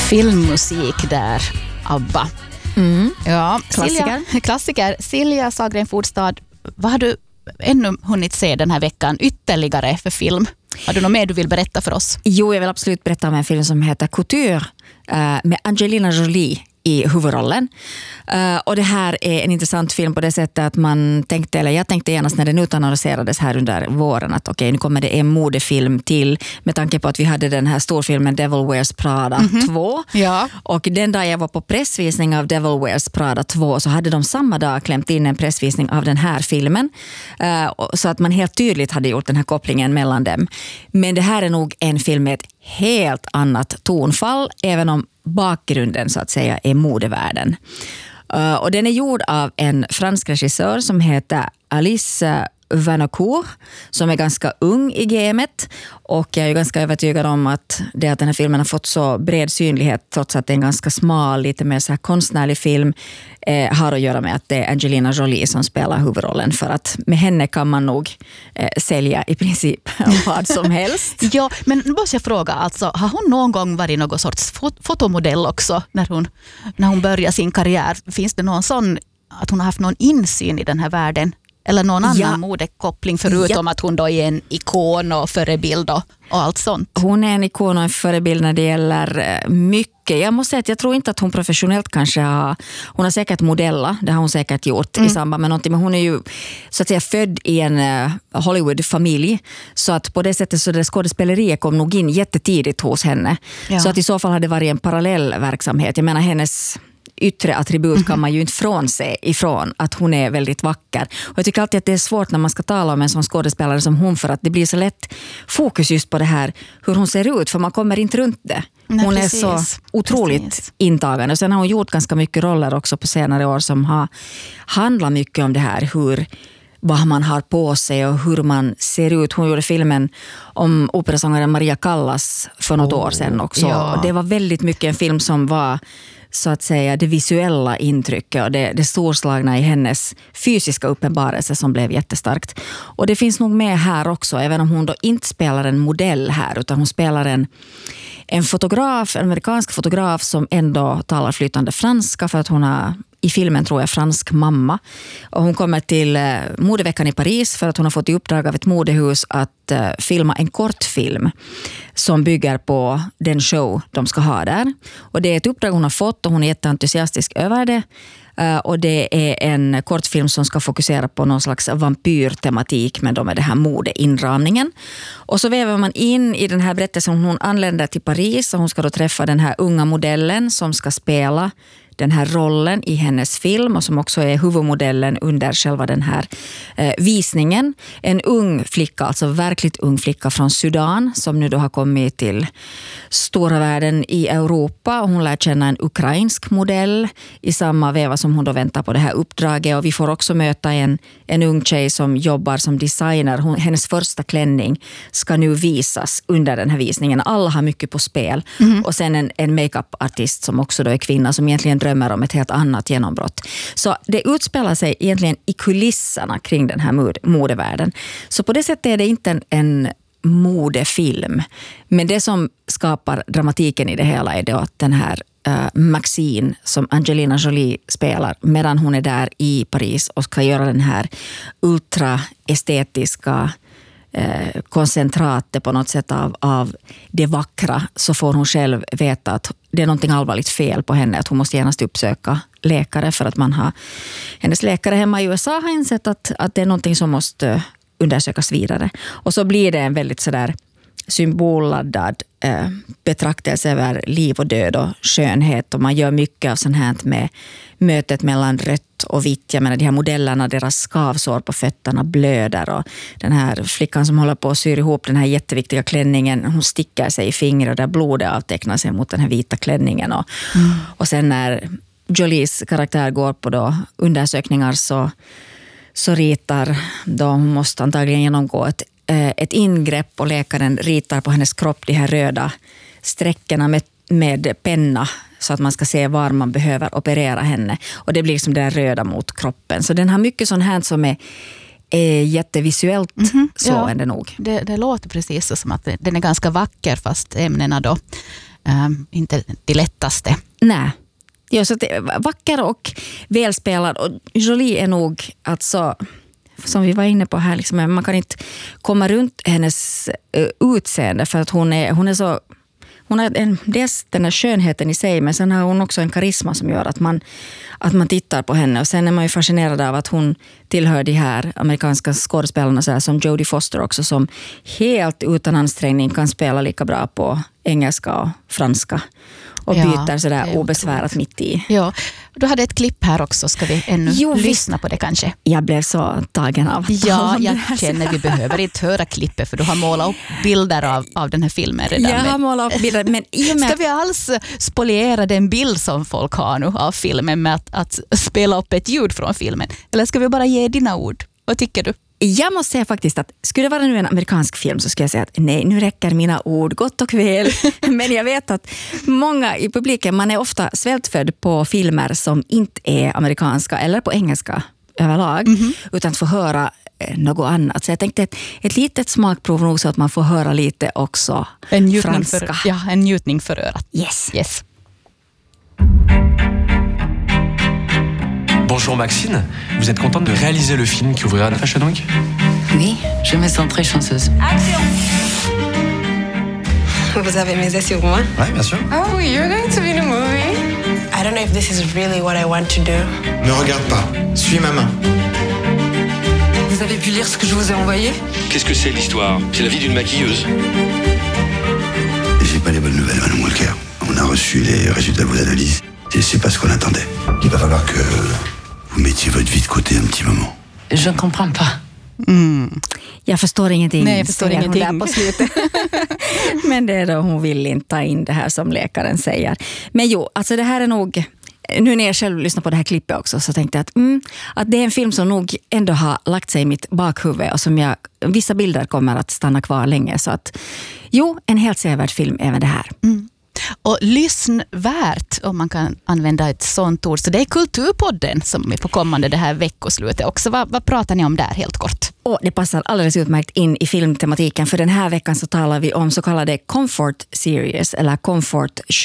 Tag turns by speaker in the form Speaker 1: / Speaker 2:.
Speaker 1: Filmmusik där, ABBA. Ja, klassiker. Silja Sahlgren Fordstad, vad har du ännu hunnit se den här veckan ytterligare för film? Har du något mer du vill berätta för oss?
Speaker 2: Jo, jag vill absolut berätta om en film som heter Couture med Angelina Jolie i huvudrollen. Och det här är en intressant film på det sättet att jag tänkte genast när den utannonserades här under våren att okej, nu kommer det en modefilm till med tanke på att vi hade den här storfilmen Devil Wears Prada 2.
Speaker 1: Ja.
Speaker 2: Och den dag jag var på pressvisning av Devil Wears Prada 2 så hade de samma dag klämt in en pressvisning av den här filmen. Så att man helt tydligt hade gjort den här kopplingen mellan dem. Men det här är nog en film med ett helt annat tonfall, även om bakgrunden så att säga är modevärlden. Och den är gjord av en fransk regissör som heter Alice Vanocourt, som är ganska ung i gamet, och jag är ganska övertygad om att det att den här filmen har fått så bred synlighet trots att det är en ganska smal, lite mer så här konstnärlig film har att göra med att det är Angelina Jolie som spelar huvudrollen, för att med henne kan man nog sälja i princip vad som helst.
Speaker 1: Ja, men nu måste jag fråga, alltså, har hon någon gång varit någon sorts fotomodell också när hon börjar sin karriär? Finns det någon sån att hon har haft någon insyn i den här världen? Eller någon annan modekoppling förutom att hon då är en ikon och förebild och allt sånt?
Speaker 2: Hon är en ikon och en förebild när det gäller mycket. Jag måste säga att jag tror inte att hon professionellt kanske hon har säkert modellat, det har hon säkert gjort i samband med någonting, men hon är ju så att säga född i en Hollywood-familj, så att på det sättet så det skådespeleriet kom nog in jättetidigt hos henne. Ja. Så att i så fall hade det varit en parallell verksamhet. Jag menar, hennes yttre attribut kan man ju inte frånse ifrån att hon är väldigt vacker. Och jag tycker alltid att det är svårt när man ska tala om en sån skådespelare som hon, för att det blir så lätt fokus just på det här hur hon ser ut, för man kommer inte runt det. Hon är så otroligt intagande. Och sen har hon gjort ganska mycket roller också på senare år som har handlat mycket om det här, vad man har på sig och hur man ser ut. Hon gjorde filmen om operasångaren Maria Callas för något år sedan också. Ja. Och det var väldigt mycket en film som var så att säga det visuella intrycket och det storslagna i hennes fysiska uppenbarelse som blev jättestarkt. Och det finns nog med här också, även om hon då inte spelar en modell här, utan hon spelar en fotograf, en amerikansk fotograf som ändå talar flytande franska, för att hon har i filmen, tror jag, fransk mamma. Och hon kommer till modeveckan i Paris för att hon har fått i uppdrag av ett modehus att filma en kortfilm som bygger på den show de ska ha där. Och det är ett uppdrag hon har fått och hon är jätteentusiastisk över det. Och det är en kortfilm som ska fokusera på någon slags vampyrtematik, men då med det här modeinramningen. Och så väver man in i den här berättelsen. Hon anländer till Paris och hon ska då träffa den här unga modellen som ska spela den här rollen i hennes film och som också är huvudmodellen under själva den här visningen. En ung flicka, alltså verkligt ung flicka från Sudan, som nu då har kommit till stora världen i Europa, och hon lär känna en ukrainsk modell i samma veva som hon då väntar på det här uppdraget. Och vi får också möta en ung tjej som jobbar som designer. Hennes första klänning ska nu visas under den här visningen. Alla har mycket på spel. Och sen en makeup-artist som också då är kvinna, som egentligen drömmer om ett helt annat genombrott. Så det utspelar sig egentligen i kulisserna kring den här modevärlden. Så på det sättet är det inte en modefilm. Men det som skapar dramatiken i det hela är då att den här Maxine som Angelina Jolie spelar medan hon är där i Paris och ska göra den här ultraestetiska koncentratet på något sätt av det vackra, så får hon själv veta att det är någonting allvarligt fel på henne, att hon måste genast uppsöka läkare, för att hennes läkare hemma i USA har insett att det är någonting som måste undersökas vidare. Och så blir det en väldigt sådär symbolladdad betraktelse över liv och död och skönhet, och man gör mycket av sånt här med mötet mellan rött och vitt. Jag menar, de här modellerna, deras skavsår på fötterna blöder, och den här flickan som håller på att syr ihop den här jätteviktiga klänningen, hon stickar sig i fingret och där blodet avtecknar sig mot den här vita klänningen. Och sen när Jolies karaktär går på då undersökningar så ritar då, hon måste antagligen genomgå ett ingrepp, och läkaren ritar på hennes kropp de här röda sträckorna med penna, så att man ska se var man behöver operera henne. Och det blir liksom det där röda mot kroppen. Så den har mycket sån här som är jättevisuellt så ändå nog.
Speaker 1: Det låter precis som att den är ganska vacker, fast ämnena då inte det lättaste.
Speaker 2: Nej. Ja, så det är vacker och välspelad. Och Jolie är nog, alltså, som vi var inne på här, liksom, man kan inte komma runt hennes utseende för att hon är så... Hon har dels den här skönheten i sig, men sen har hon också en karisma som gör att man tittar på henne. Och sen är man ju fascinerad av att hon tillhör de här amerikanska skådespelarna så här, som Jodie Foster också, som helt utan ansträngning kan spela lika bra på engelska och franska. Och byter sådär obesvärat mitt i.
Speaker 1: Ja, du hade ett klipp här också. Ska vi ännu lyssna på det kanske?
Speaker 2: Jag blev så tagen av.
Speaker 1: Ja, jag känner vi behöver inte höra klippet för du har målat upp bilder av den här filmen redan.
Speaker 2: Jag har målat upp bilder. Men
Speaker 1: ska vi alls spoliera den bild som folk har nu av filmen med att spela upp ett ljud från filmen? Eller ska vi bara ge dina ord? Vad tycker du?
Speaker 2: Jag måste säga faktiskt att skulle det vara nu en amerikansk film så skulle jag säga att nej, nu räcker mina ord gott och väl. Men jag vet att många i publiken, man är ofta svältfödd på filmer som inte är amerikanska eller på engelska överlag, utan att få höra något annat. Så jag tänkte ett litet smakprov nog så att man får höra lite också franska.
Speaker 1: En njutning för örat.
Speaker 2: Yes.
Speaker 3: Bonjour Maxine, vous êtes contente de réaliser le film qui ouvrira la Fashion Week?
Speaker 4: Oui, je me sens très chanceuse.
Speaker 5: Action! Vous avez misé sur moi?
Speaker 3: Oui, bien sûr.
Speaker 5: Oh, you're going to be in a movie? I don't know if this is really what I want to do.
Speaker 6: Ne regarde pas, suis ma main.
Speaker 4: Vous avez pu lire ce que je vous ai envoyé?
Speaker 7: Qu'est-ce que c'est l'histoire? C'est la vie d'une maquilleuse.
Speaker 8: J'ai pas les bonnes nouvelles, Madame Walker. On a reçu les résultats de vos analyses. Et c'est pas ce qu'on attendait. Il va falloir que vous mettiez votre vie de côté un petit moment.
Speaker 4: Je ne comprends pas.
Speaker 2: Jag förstår ingenting.
Speaker 1: Nej, jag förstår ingenting.
Speaker 2: Där på slutet. Men det är då hon vill inte ta in det här som läkaren säger. Men jo, alltså det här är nog... Nu när jag själv lyssnar på det här klippet också så tänkte jag att det är en film som nog ändå har lagt sig i mitt bakhuvud och som vissa bilder kommer att stanna kvar länge. Så att en helt sevärd film även det här.
Speaker 1: Och lyssnvärt, om man kan använda ett sånt ord. Så det är Kulturpodden som är på kommande det här veckoslutet också. Vad pratar ni om där helt kort?
Speaker 2: Och det passar alldeles utmärkt in i filmtematiken, för den här veckan så talar vi om så kallade comfort series eller comfort